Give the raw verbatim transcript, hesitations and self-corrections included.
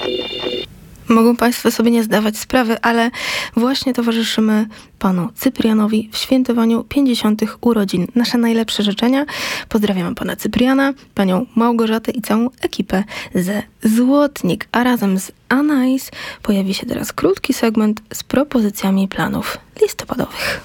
Mogą Państwo sobie nie zdawać sprawy, ale właśnie towarzyszymy panu Cyprianowi w świętowaniu pięćdziesiątych urodzin. Nasze najlepsze życzenia. Pozdrawiamy pana Cypriana, panią Małgorzatę i całą ekipę ze Złotnik. A razem z Anais pojawi się teraz krótki segment z propozycjami planów listopadowych.